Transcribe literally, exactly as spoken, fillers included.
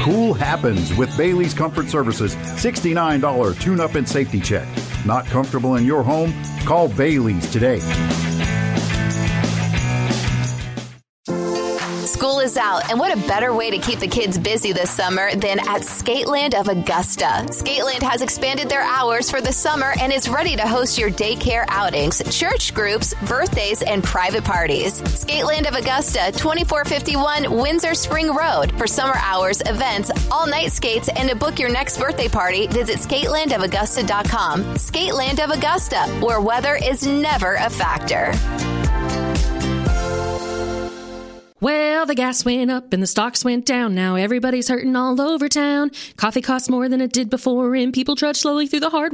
Cool happens with Bailey's Comfort Services sixty-nine dollars tune-up and safety check. Not comfortable in your home? Call Bailey's today. School is out, and what a better way to keep the kids busy this summer than at Skateland of Augusta. Skateland has expanded their hours for the summer and is ready to host your daycare outings, church groups, birthdays, and private parties. Skateland of Augusta, twenty-four fifty-one Windsor Spring Road. For summer hours, events, all-night skates, and to book your next birthday party, visit skateland of augusta dot com. Skateland of Augusta, where weather is never a factor. Well, the gas went up and the stocks went down. Now everybody's hurting all over town. Coffee costs more than it did before, and people trudge slowly through the hard